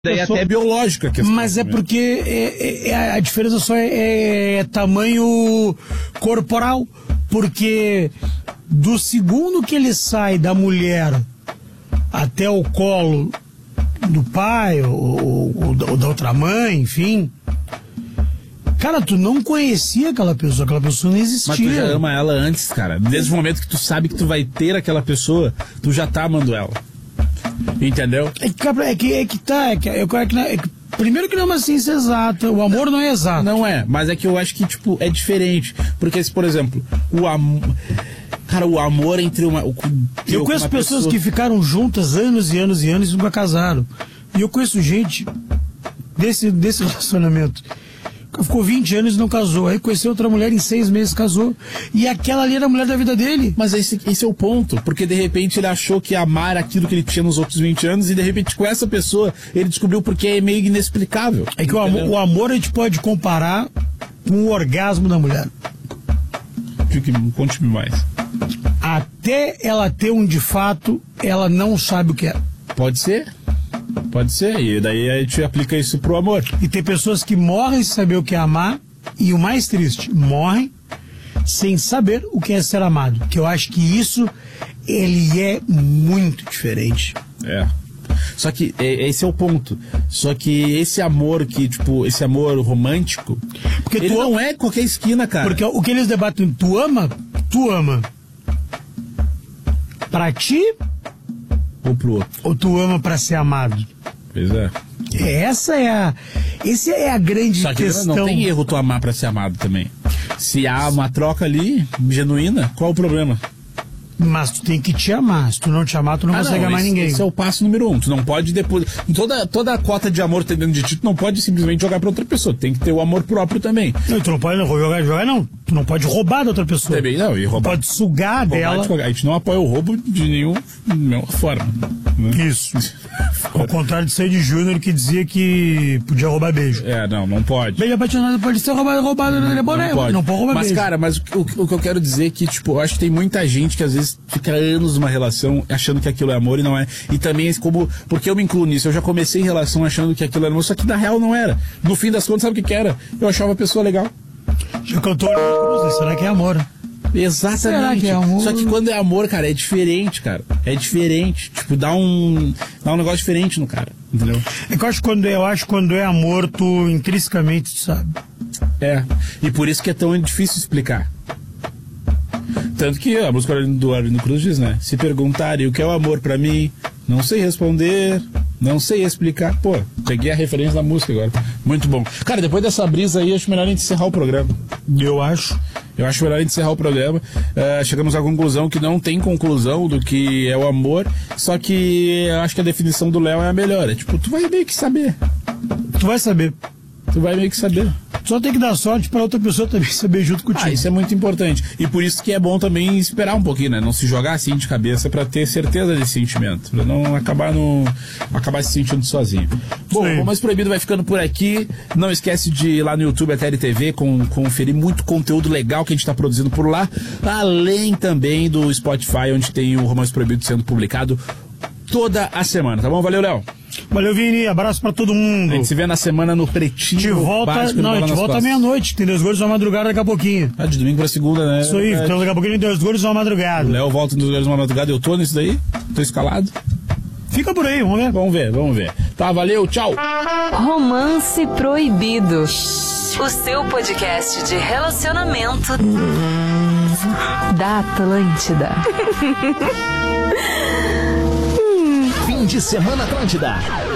Daí até biológica a questão. Mas é porque a diferença só é tamanho corporal. Porque do segundo que ele sai da mulher até o colo do pai ou da outra mãe, enfim... Cara, tu não conhecia aquela pessoa não existia. Mas tu já ama ela antes, cara. Desde o momento que tu sabe que tu vai ter aquela pessoa, tu já tá amando ela. Entendeu? Primeiro que não é uma ciência exata, o amor não é exato. Não é, mas é que eu acho que, tipo, é diferente. Porque, se, por exemplo, o amor... Cara, o amor entre uma... Eu conheço pessoas que ficaram juntas anos e anos e anos e nunca casaram. E eu conheço gente desse relacionamento... Ficou 20 anos e não casou. Aí conheceu outra mulher, em 6 meses casou. E aquela ali era a mulher da vida dele. Mas esse é o ponto. Porque de repente ele achou que amar aquilo que ele tinha nos outros 20 anos. E de repente com essa pessoa ele descobriu porque é meio inexplicável. É que o amor a gente pode comparar com o orgasmo da mulher. Conte-me mais. Até ela ter um de fato, ela não sabe o que é. Pode ser. Pode ser, e daí a gente aplica isso pro amor. E tem pessoas que morrem sem saber o que é amar, e o mais triste, morrem sem saber o que é ser amado. Que eu acho que isso, ele é muito diferente. É. Só que esse é o ponto. Só que esse amor esse amor romântico, porque ele não é qualquer esquina, cara. Porque o que eles debatem, tu ama pra ti ou pro outro? Ou tu ama pra ser amado? Pois é. Essa é a grande Só que questão. Não tem erro tu amar pra ser amado também. Se há uma troca ali, genuína, qual o problema? Mas tu tem que te amar. Se tu não te amar, tu não consegue amar ninguém. Esse é o passo número 1. Tu não pode depois... Toda a cota de amor que tem dentro de ti, tu não pode simplesmente jogar pra outra pessoa. Tem que ter o amor próprio também. Não, tu não pode jogar não. Tu não pode roubar da outra pessoa. Também não, e roubar. Tu pode sugar dela. A gente não apoia o roubo de nenhuma forma. Né? Isso. Ao contrário de Sandy Júnior, que dizia que podia roubar beijo. Não pode. Beijo apaixonado pode ser roubado não pode roubar beijo. Cara, o que eu quero dizer é que, tipo, eu acho que tem muita gente que às vezes fica anos numa relação achando que aquilo é amor e não é. E também, porque eu me incluo nisso, eu já comecei em relação achando que aquilo era amor, só que na real não era. No fim das contas, sabe o que era? Eu achava a pessoa legal. Já cantou Cruz, será que é amor? Exatamente. Será que é amor? Só que quando é amor, cara, é diferente, cara. É diferente. Tipo, dá um negócio diferente no cara, entendeu? É que eu acho que quando é amor, tu intrinsecamente sabe. É. E por isso que é tão difícil explicar. Tanto que a música do Arlindo Cruz diz, né? Se perguntarem o que é o amor pra mim, não sei responder, não sei explicar. Pô, peguei a referência da música agora. Muito bom. Cara, depois dessa brisa aí, acho melhor a gente encerrar o programa. Eu acho melhor a gente encerrar o programa. Chegamos à conclusão que não tem conclusão do que é o amor, só que eu acho que a definição do Léo é a melhor. É tipo, tu vai meio que saber. Tu vai saber. Só tem que dar sorte pra outra pessoa também saber junto contigo. Isso é muito importante. E por isso que é bom também esperar um pouquinho, né? Não se jogar assim de cabeça pra ter certeza desse sentimento. Pra não acabar se sentindo sozinho. Bom, o Mais Proibido vai ficando por aqui. Não esquece de ir lá no YouTube, a TLTV, conferir muito conteúdo legal que a gente tá produzindo por lá. Além também do Spotify, onde tem o Romance Proibido sendo publicado toda a semana, tá bom? Valeu, Léo. Valeu, Vini. Abraço pra todo mundo. A gente se vê na semana no Pretinho. A gente volta à meia-noite. Tem Dois Gordos uma madrugada daqui a pouquinho. De domingo pra segunda, né? Isso aí. Então daqui a pouquinho tem Dois Gordos uma madrugada. O Léo volta nos Dois Gordos uma madrugada. Eu tô nisso daí? Tô escalado? Fica por aí, vamos ver. Tá, valeu, tchau. Romance Proibido. O seu podcast de relacionamento da Atlântida. Fim de Semana Atlântida.